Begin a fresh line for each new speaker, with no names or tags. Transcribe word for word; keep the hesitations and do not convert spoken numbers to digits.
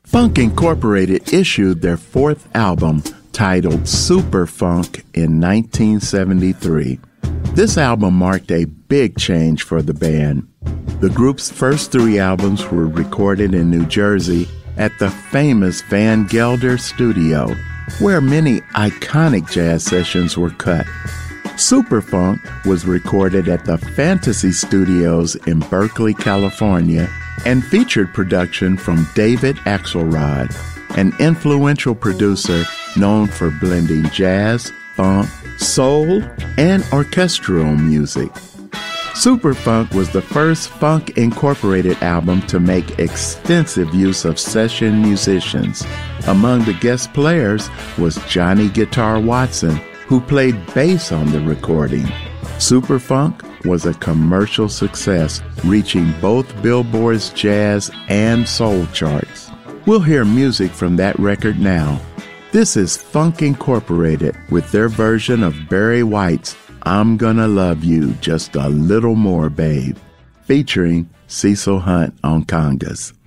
Funk Incorporated issued their fourth album, titled Super Funk, in nineteen seventy-three. This album marked a big change for the band. The group's first three albums were recorded in New Jersey at the famous Van Gelder Studio, where many iconic jazz sessions were cut. Superfunk was recorded at the Fantasy Studios in Berkeley, California, and featured production from David Axelrod, an influential producer known for blending jazz, funk, soul, and orchestral music. Superfunk was the first Funk Incorporated album to make extensive use of session musicians. Among the guest players was Johnny Guitar Watson, who played bass on the recording. Superfunk was a commercial success, reaching both Billboard's jazz and soul charts. We'll hear music from that record now. This is Funk Incorporated with their version of Barry White's I'm Gonna Love You Just a Little More, Babe, featuring Cecil Hunt on congas.